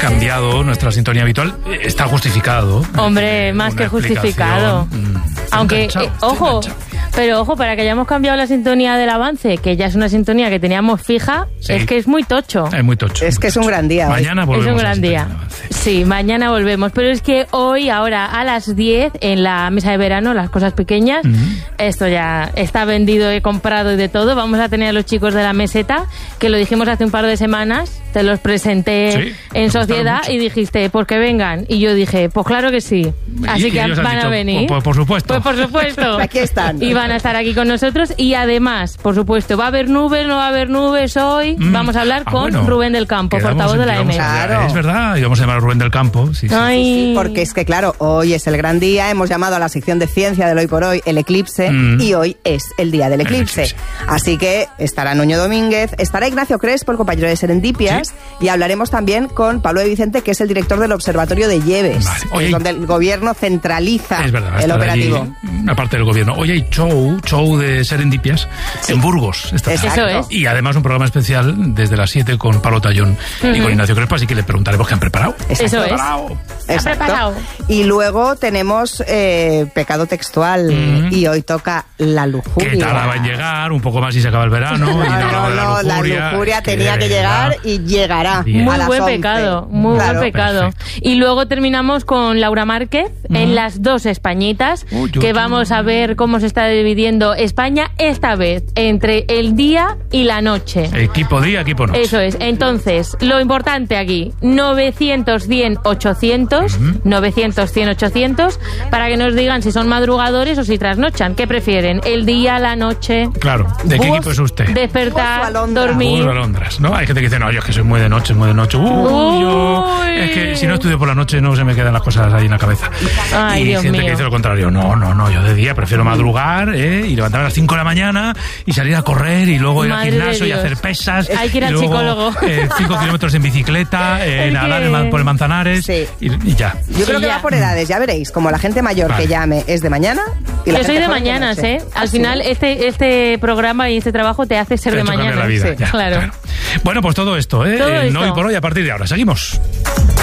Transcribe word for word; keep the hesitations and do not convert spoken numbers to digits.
cambiado nuestra sintonía habitual, está justificado. Hombre, más que justificado. Mm, Aunque, eh, ojo, pero ojo, para que hayamos cambiado la sintonía del avance, que ya es una sintonía que teníamos fija, sí. es que es muy tocho. Es muy tocho. Es muy que tocho. es un gran día. Mañana hoy. volvemos. Es un gran día. Sí, mañana volvemos. Pero es que hoy, ahora, a las diez, en la mesa de verano, las cosas pequeñas, uh-huh. esto ya está vendido, he comprado y de todo. Vamos a tener a los chicos de la meseta, que lo dijimos hace un par de semanas, te los presenté sí, en sociedad y dijiste, pues que vengan. Y yo dije, pues claro que sí. Así y, que y van dicho, a venir. Pues, por supuesto. Pues por supuesto. Aquí están. Y van a estar aquí con nosotros. Y además, por supuesto, va a haber nubes, no va a haber nubes hoy. Mm. Vamos a hablar ah, con bueno, Rubén del Campo, portavoz de la E M E. Claro. Es verdad, y vamos a llamar a Rubén del Campo. Sí, sí. Ay. Sí, sí, porque es que claro, hoy es el gran día. Hemos llamado a la sección de ciencia del Hoy por Hoy el eclipse mm. y hoy es el día del eclipse. El eclipse. Así que estará Nuño Domínguez, estará Ignacio Crespo, el compañero de Serendipias, ¿sí? Y hablaremos también con Pablo de Vicente, que es el director del Observatorio de Lleves, vale. Oye, donde el gobierno centraliza es verdad, el operativo. Allí, una parte del gobierno. Hoy hay show, show de Serendipias sí. en Burgos. Esta Eso es. Y además un programa especial desde las siete con Pablo Tallón uh-huh. y con Ignacio Crespo, así que le preguntaremos qué han preparado. Eso es. Preparado. Preparado. Y luego tenemos eh, pecado textual uh-huh. y hoy toca la lujuria. Que tarda va en llegar, un poco más y se acaba el verano. no, y no, no, la no, lujuria, la lujuria que tenía que llegar y llegará. Bien. Muy a las buen once. Pecado, muy claro. buen pecado. Perfecto. Y luego terminamos con Laura Márquez uh-huh. en Las Dos Españitas, uy, que uy, vamos a ver cómo se está dividiendo España esta vez entre el día y la noche. Equipo día, equipo noche. Eso es. Entonces, lo importante aquí, novecientos, cien, ochocientos, uh-huh. novecientos, cien, ochocientos, para que nos digan si son madrugadores o si trasnochan. ¿Qué prefieren? ¿El día, la noche? Claro. ¿De qué equipo es usted? Despertar, dormir. Alondras, ¿no? Hay gente que dice, no, yo es que soy muy de noche, muy de noche. Uh, Uy. yo, es que si no estudio por la noche no se me quedan las cosas ahí en la cabeza. Ay, y Dios gente mío. que dice lo contrario. No, no, no, yo de día prefiero madrugar ¿eh? y levantarme a las cinco de la mañana y salir a correr y luego ir Madre al gimnasio y hacer pesas. Hay que ir y al luego, psicólogo. Eh, cinco kilómetros en bicicleta, eh, nadar que... por el Manzanares sí. y, y ya. Yo creo y que ya. va por edades, ya veréis. Como la gente mayor vale. que llame es de mañana. Y la yo soy de mañanas, ¿eh? Al ¿sí? final este, este programa y este trabajo te hace ser te de mañana. La vida, sí, ya, claro. claro. Bueno, pues todo esto, ¿eh? Todo El esto. No y por hoy a partir de ahora. Seguimos.